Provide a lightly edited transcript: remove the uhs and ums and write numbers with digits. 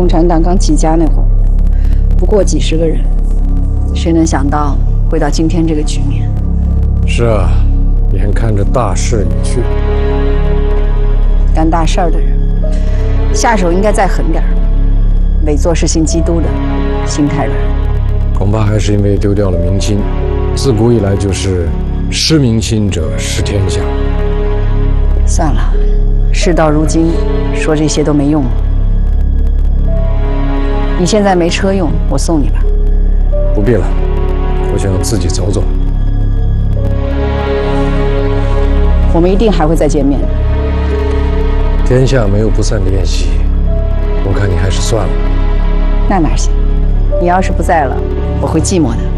共产党刚起家那会儿，不过几十个人，谁能想到会到今天这个局面？ 是啊，眼看着大势已去， 干大事儿的人，下手应该再狠点儿，委做是信基督的，心太软。 恐怕还是因为丢掉了明清，自古以来就是失民心者失天下。 算了，事到如今，说这些都没用了。你现在没车用，我送你吧。 不必了，我想自己走走。 我们一定还会再见面的。 天下没有不散的宴席，我看你还是算了。 那哪行？你要是不在了，我会寂寞的。